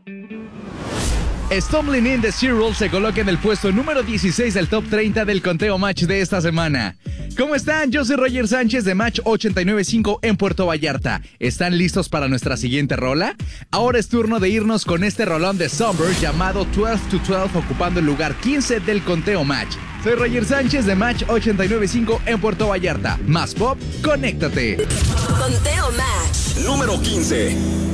Stumbling in the Cyril se coloca en el puesto número 16 del top 30 del conteo Match de esta semana. ¿Cómo están? Yo soy Roger Sánchez de Match 895 en Puerto Vallarta. ¿Están listos para nuestra siguiente rola? Ahora es turno de irnos con este rolón de Somber llamado 12 to 12, ocupando el lugar 15 del conteo Match. Soy Roger Sánchez de Match 895 en Puerto Vallarta. Más pop, conéctate. Conteo Match. Número 15.